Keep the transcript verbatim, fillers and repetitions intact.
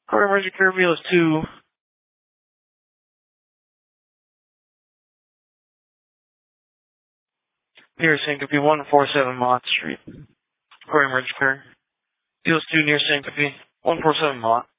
Corey Emergency Care V L S two. Near Syncope, one forty-seven Mott Street. Corey Emergency Care. V L S two near Syncope, one forty-seven Mott.